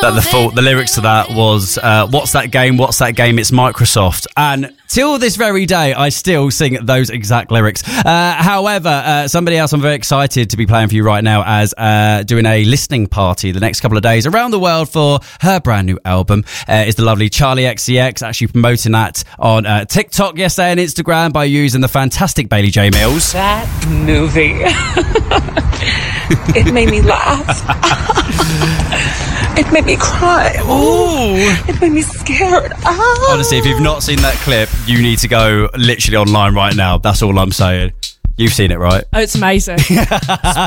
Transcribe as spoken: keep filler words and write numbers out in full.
that the full, the lyrics to that was, uh, what's that game? What's that game? It's Microsoft. And till this very day, I still sing those exact lyrics. Uh, however, uh, somebody else I'm very excited to be playing for you right now as uh, doing a listening party the next couple of days around the world for her brand new album uh, is the lovely Charlie X C X, actually promoting that on uh, TikTok yesterday and Instagram by using the fantastic Bailey J. Mills. That movie. It made me laugh. It made me cry. Ooh. It made me scared. Ah. Honestly, if you've not seen that clip, you need to go literally online right now. That's all I'm saying. You've seen it, right? Oh, it's amazing.